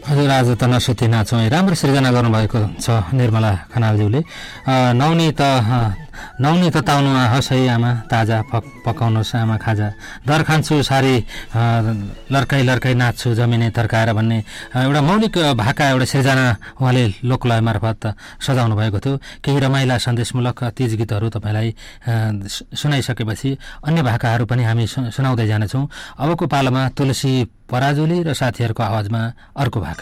हजुर आज त नसुती नाचौँ राम्रो सृजना गर्नुभएको छ निर्मला खनालज्यूले। नौनी त ताउनु होस् है आमा, ताजा पकाउनुहोस् आमा खाजा, दर खान्छु सारी लर्काई लर्काई नाच्छु जमिने तर्काएर भन्ने एउटा मौलिक भाका एउटा सृजना उहाँले लोकलय मार्फत सजाउनु भएको थियो। केही रमाइला सन्देशमूलक तीज गीतहरू तपाईँलाई सुनाइसकेपछि अन्य भाकाहरू पनि हामी सुनाउँदै जानेछौँ। अबको पालोमा तुलसी पराजुली र साथीहरूको आवाजमा अर्को भाका।